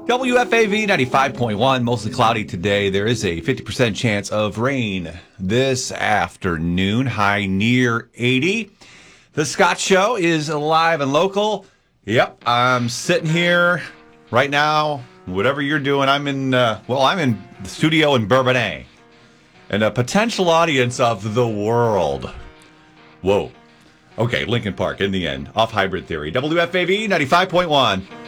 WFAV 95.1, mostly cloudy today. There is a 50% chance of rain this afternoon, high near 80. The Scott Show is alive and local. Yep, I'm sitting here right now. Whatever you're doing, I'm in the studio in Bourbonnais. And a potential audience of the world. Whoa. Okay, Lincoln Park in the end. Off Hybrid Theory. WFAV 95.1.